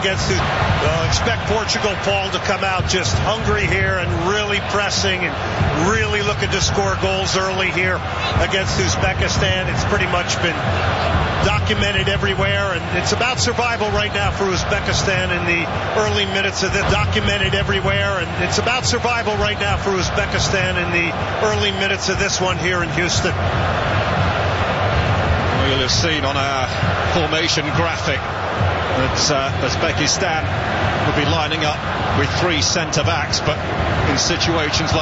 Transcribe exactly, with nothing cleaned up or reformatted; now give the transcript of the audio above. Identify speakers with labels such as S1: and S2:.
S1: against the, uh, expect Portugal, Paul, to come out just hungry here and really pressing and really looking to score goals early here against Uzbekistan. It's pretty much been documented everywhere, and it's about survival right now for Uzbekistan in the early minutes of this. Documented everywhere, and it's about survival right now for Uzbekistan in the early minutes of this one here in Houston.
S2: Well, you'll have seen on our formation graphic that uh, Uzbekistan will be lining up with three centre backs, but in situations like